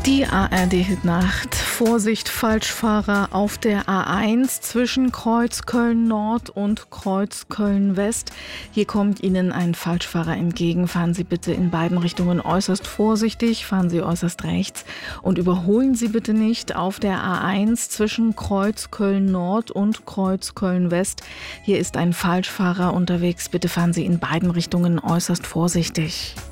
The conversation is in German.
Die ARD-Hitnacht. Vorsicht, Falschfahrer auf der A1 zwischen Kreuz Köln-Nord und Kreuz Köln-West. Hier kommt Ihnen ein Falschfahrer entgegen. Fahren Sie bitte in beiden Richtungen äußerst vorsichtig, fahren Sie äußerst rechts und überholen Sie bitte nicht auf der A1 zwischen Kreuz Köln-Nord und Kreuz Köln-West. Hier ist ein Falschfahrer unterwegs. Bitte fahren Sie in beiden Richtungen äußerst vorsichtig.